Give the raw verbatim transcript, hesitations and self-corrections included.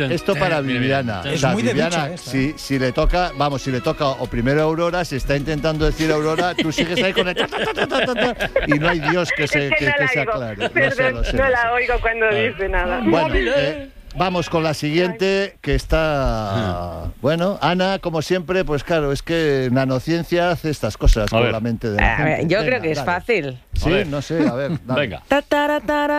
esto para Viviana. Es o sea, muy de Viviana, bicho esta, si, si le toca, vamos, si le toca o primero Aurora, si está intentando decir Aurora, tú sigues ahí con el ta, ta, ta, ta, ta, ta, y no hay Dios que se Es que que, no que la se oigo. aclare. Perdón, lo sé, lo sé, no lo la sé. oigo cuando dice nada. Bueno, eh, vamos con la siguiente, que está... Bueno, Ana, como siempre, pues claro, es que nanociencia hace estas cosas A con ver. la mente de la A ver, gente. yo Venga, creo que es dale. fácil. Sí, no sé, a ver, dale. Venga. Ta, tara, tara.